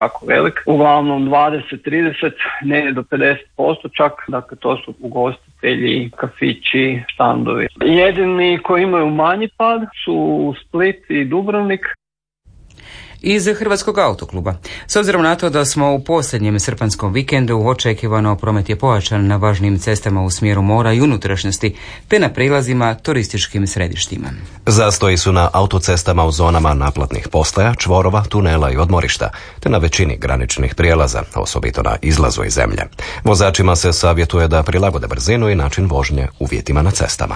jako velik. Uglavnom 20-30, ne do 50% čak, dakle to su ugostitelji, kafići, štandovi. Jedini koji imaju manji pad su Split i Dubrovnik. Iz Hrvatskog autokluba. S obzirom na to da smo u posljednjem srpanskom vikendu, očekivano promet je pojačan na važnim cestama u smjeru mora i unutrašnjosti, te na prilazima turističkim središtima. Zastoji su na autocestama u zonama naplatnih postaja, čvorova, tunela i odmorišta, te na većini graničnih prijelaza, osobito na izlazu iz zemlje. Vozačima se savjetuje da prilagode brzinu i način vožnje uvjetima na cestama.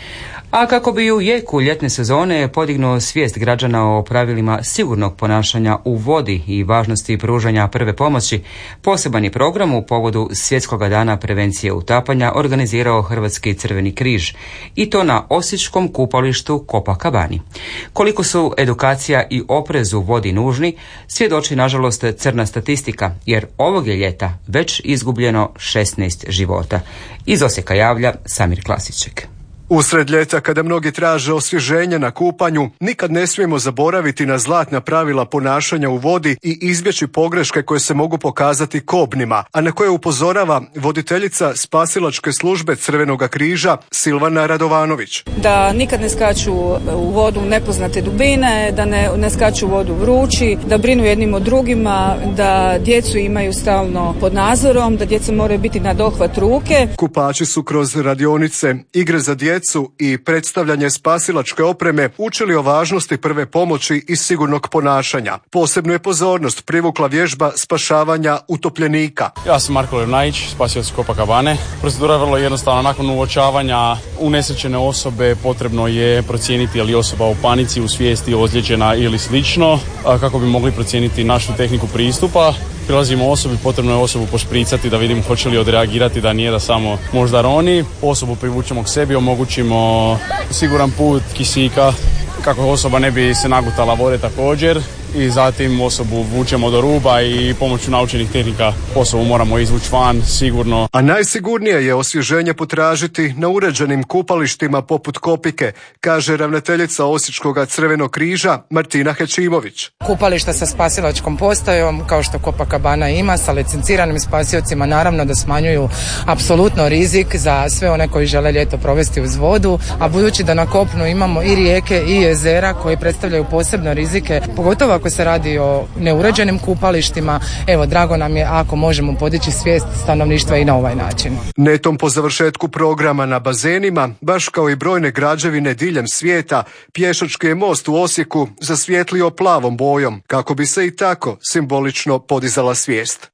A kako bi u jeku ljetne sezone podignuo svijest građana o pravilima sigurnog ponašanja u vodi i važnosti pružanja prve pomoći, poseban je program u povodu Svjetskog dana prevencije utapanja organizirao Hrvatski Crveni križ, i to na osječkom kupalištu Copacabani. Koliko su edukacija i oprez u vodi nužni, svjedoči nažalost crna statistika, jer ovog je ljeta već izgubljeno 16 života. Iz Osijeka javlja Samir Klasićek. Usred ljeta, kada mnogi traže osvježenje na kupanju, nikad ne smijemo zaboraviti na zlatna pravila ponašanja u vodi i izbjeći pogreške koje se mogu pokazati kobnima, a na koje upozorava voditeljica spasilačke službe Crvenoga križa Silvana Radovanović. Da nikad ne skaču u vodu nepoznate dubine, da ne skaču u vodu vrući, da brinu jednim o drugima, da djecu imaju stalno pod nadzorom, da djeca moraju biti na dohvat ruke. Kupači su kroz radionice, igre za djecu i predstavljanje spasilačke opreme učili o važnosti prve pomoći i sigurnog ponašanja. Posebnu je pozornost privukla vježba spašavanja utopljenika. Ja sam Marko Levnajić, spasilac Copacabane. Procedura je vrlo jednostavna. Nakon uočavanja unesrećene osobe potrebno je procijeniti je li osoba u panici, u svijesti, ozlijeđena ili slično, kako bi mogli procijeniti našu tehniku pristupa. Prilazimo osobi, potrebno je osobu pošpricati da vidimo hoće li odreagirati, da nije da samo možda roni. Osobu privučemo k sebi, omogućimo siguran put kisika kako osoba ne bi se nagutala vode također, i zatim osobu vučemo do ruba i pomoću naučenih tehnika osobu moramo izvući van sigurno. A najsigurnije je osvježenje potražiti na uređenim kupalištima poput Kopike, kaže ravnateljica Osječkog Crvenog križa Martina Hećimović. Kupališta sa spasilačkom postajom, kao što Copacabana ima, sa licenciranim spasiocima, naravno da smanjuju apsolutno rizik za sve one koji žele ljeto provesti uz vodu, a budući da na kopnu imamo i rijeke i jezera koji predstavljaju posebne rizike, pogotovo ako se radi o neuređenim kupalištima, evo, drago nam je ako možemo podići svijest stanovništva i na ovaj način. Netom po završetku programa na bazenima, baš kao i brojne građevine diljem svijeta, pješački je most u Osijeku zasvijetlio plavom bojom, kako bi se i tako simbolično podizala svijest.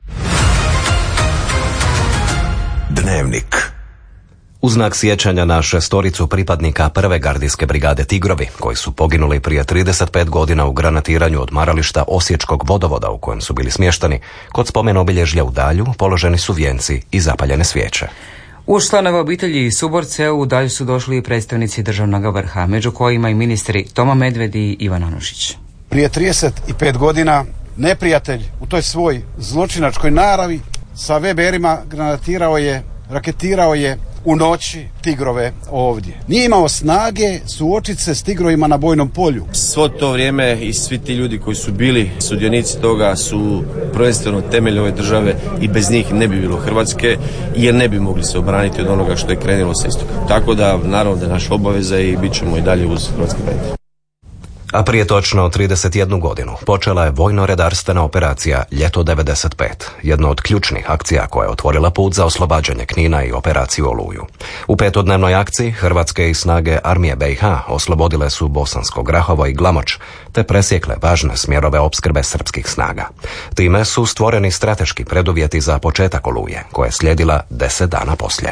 Dnevnik. U znak sjećanja na šestoricu pripadnika prve gardijske brigade Tigrovi, koji su poginuli prije 35 godina u granatiranju odmarališta Osječkog vodovoda u kojem su bili smješteni, kod spomen obilježja u Dalju položeni su vijenci i zapaljene svijeće. Uz članove obitelji i suborce u Dalju su došli i predstavnici državnog vrha, među kojima i ministri Toma Medved i Ivan Anušić. Prije 35 godina neprijatelj u toj svoj zločinačkoj naravi sa VBR-ima granatirao je, raketirao je u noći Tigrove ovdje. Nije imao snage suočiti se s Tigrovima na bojnom polju. Svo to vrijeme i svi ti ljudi koji su bili sudionici toga su prvenstveno temelj ove države i bez njih ne bi bilo Hrvatske, jer ne bi mogli se obraniti od onoga što je krenulo sa istoka. Tako da naravno da je naša obaveza i bit ćemo i dalje uz hrvatski branitelj. A prije točno 31 godinu počela je vojno-redarstvena operacija Ljeto 95, jedna od ključnih akcija koja je otvorila put za oslobađanje Knina i operaciju Oluju. U petodnevnoj akciji hrvatske i snage armije BiH oslobodile su Bosansko Grahovo i Glamoč, te presjekle važne smjerove opskrbe srpskih snaga. Time su stvoreni strateški preduvjeti za početak Oluje, koja je slijedila 10 dana poslije.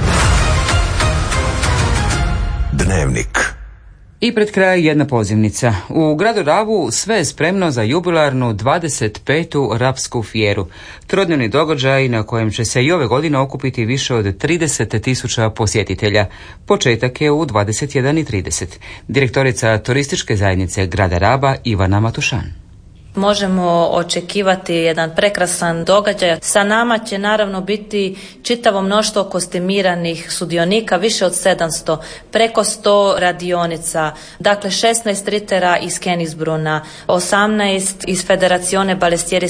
Dnevnik. I pred kraj jedna pozivnica. U gradu Rabu sve je spremno za jubilarnu 25. Rapsku fijeru. Trodnevni događaj na kojem će se i ove godine okupiti više od 30.000 posjetitelja. Početak je u 21:30. Direktorica turističke zajednice grada Raba Ivana Matušan. Možemo očekivati jedan prekrasan događaj. Sa nama će naravno biti čitavo mnoštvo kostimiranih sudionika, više od 700, preko 100 radionica, dakle 16 ritera iz Kenisbruna, 18 iz Federazione Balestieri